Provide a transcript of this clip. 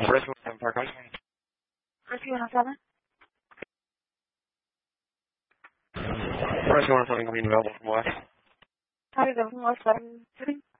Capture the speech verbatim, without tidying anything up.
Fresno and Park High. Recibe buenas tardes. Fresno and something being available from West. Sorry, the what's that?